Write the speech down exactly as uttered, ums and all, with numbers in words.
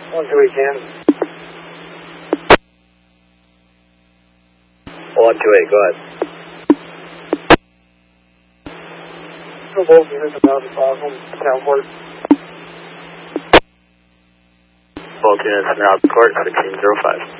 one two eight, can. one two eight, go ahead. Go both units about the problem, downport. Both units now, court sixteen zero five.